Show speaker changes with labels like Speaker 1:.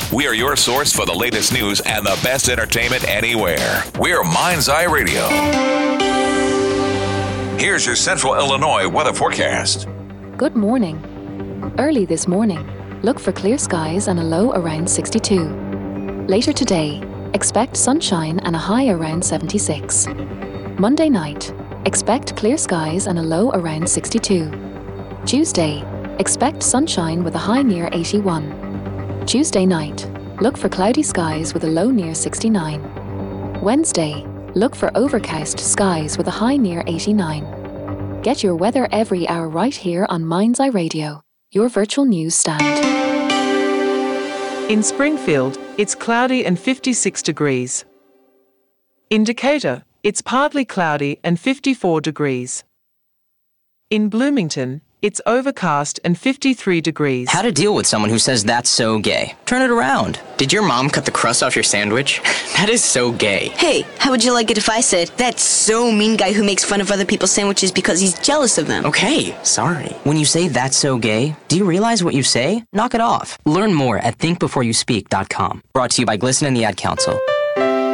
Speaker 1: We are your source for the latest news and the best entertainment anywhere. We're Mind's Eye Radio. Here's your Central Illinois weather forecast.
Speaker 2: Good morning. Early this morning, look for clear skies and a low around 62. Later today, expect sunshine and a high around 76. Monday night, expect clear skies and a low around 62. Tuesday, expect sunshine with a high near 81. Tuesday night, look for cloudy skies with a low near 69. Wednesday, look for overcast skies with a high near 89. Get your weather every hour right here on Mind's Eye Radio, your virtual news stand.
Speaker 3: In Springfield, it's cloudy and 56 degrees. In Decatur, it's partly cloudy and 54 degrees. In Bloomington, it's overcast and 53 degrees.
Speaker 4: How to deal with someone who says that's so gay. Turn it around.
Speaker 5: Did your mom cut the crust off your sandwich? That is so gay.
Speaker 6: Hey, how would you like it if I said, that's so mean guy who makes fun of other people's sandwiches because he's jealous of them?
Speaker 5: Okay, sorry.
Speaker 4: When you say that's so gay, do you realize what you say? Knock it off. Learn more at thinkbeforeyouspeak.com. Brought to you by Glisten and the Ad Council.